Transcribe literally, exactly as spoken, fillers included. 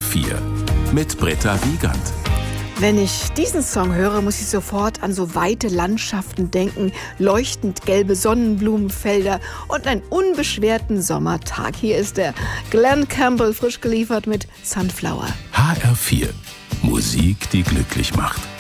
vier mit Britta Wiegand. Wenn ich diesen Song höre, muss ich sofort an so weite Landschaften denken, leuchtend gelbe Sonnenblumenfelder und einen unbeschwerten Sommertag. Hier ist der Glenn Campbell, frisch geliefert mit Sunflower. H R vier. Musik, die glücklich macht.